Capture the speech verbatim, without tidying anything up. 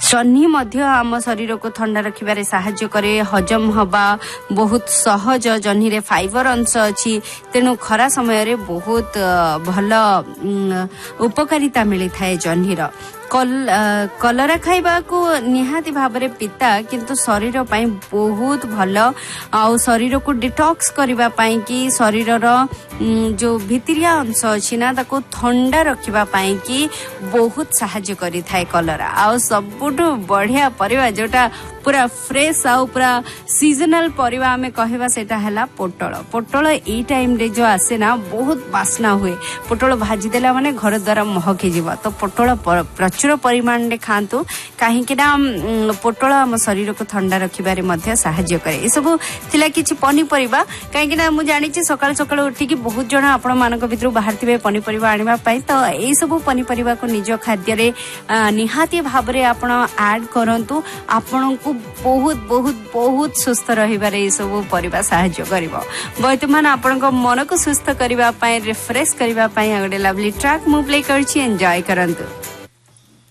जह्नी मध्य आम शरीर को ठंडा रखिबारे साहाय्य करे हजम हवा बहुत सहज जह्नी रे फाइबर अंश अछि तेनु खरा समय रे बहुत भल उपकारिता मिली थाए जह्नी रो कल कलरा खाइबा को निहाती भाबरे पिता किंतु शरीर पई बहुत भल आ शरीर को डिटॉक्स करिबा पई कि शरीर रो जो भितरिया अंश अछि ना ताको ठंडा रखिबा पई कि बहुत सहायता करि थाए कलरा आ सबुटो बढ़िया परिवा जोटा पूरा फ्रेश आ पूरा सीजनल परिवा हमें कहबा सेटा हला पोटल पोटल ई टाइम रे जो आसे ना बहुत बासना हुए पोटल भाजी देला माने घर द्वारा महकी जीवा तो पोटल प्रचुर परिमाण रे खांतु काहे कि ना पोटल हम शरीर को ठंडा रखिबारे मध्ये सहायता करे ए सब थिला किछि पनी परिबा काहे कि ना मु जानि छि सकाळ सकाळ उठी कि बहुत जण आपण मानक भितरु बाहर थिबे पनी परिबा आनिबा पई तो ए सब पनी परिबा को निज खाद्य रे निहाती भाबरे आपण ऐड करंतु आपण को बहुत बहुत बहुत सुस्थ रहिबारे ए सब परिबा सहायता करिवो वर्तमान आपण को मन को सुस्थ करिबा पई रिफ्रेश करिबा पई अगडे लवली ट्रैक मु प्ले करछि एन्जॉय करंतु।